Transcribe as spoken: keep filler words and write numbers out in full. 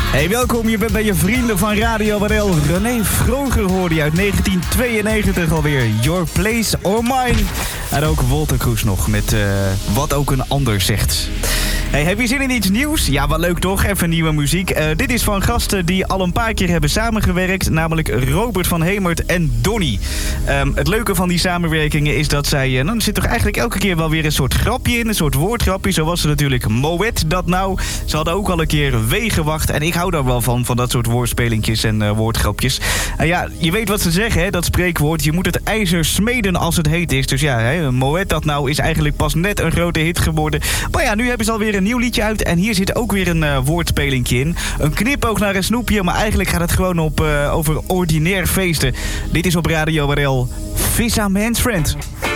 Hey, welkom. Je bent bij je vrienden van Radio Barel. René Vroger hoorde je uit negentien tweeënnegentig alweer. Your Place or Mine. En ook Wolter Kroes nog met uh, Wat ook een ander zegt. Hey, heb je zin in iets nieuws? Ja, wat leuk toch? Even nieuwe muziek. Uh, dit is van gasten die al een paar keer hebben samengewerkt. Namelijk Robert van Hemert en Donnie. Um, het leuke van die samenwerkingen is dat zij... Uh, dan zit toch eigenlijk elke keer wel weer een soort grapje in. Een soort woordgrapje. Zo was er natuurlijk Moet dat nou. Ze hadden ook al een keer Wegenwacht. En ik hou daar wel van, van dat soort woordspelinkjes en uh, woordgrapjes. Uh, ja, je weet wat ze zeggen, hè? Dat spreekwoord. Je moet het ijzer smeden als het heet is. Dus ja, hè, Moet dat nou is eigenlijk pas net een grote hit geworden. Maar ja, nu hebben ze alweer een nieuw liedje uit. En hier zit ook weer een uh, woordspelinkje in. Een knipoog naar een snoepje. Maar eigenlijk gaat het gewoon op, uh, over ordinair feesten. Dit is op Radio R L. Vis aan Man's Friend.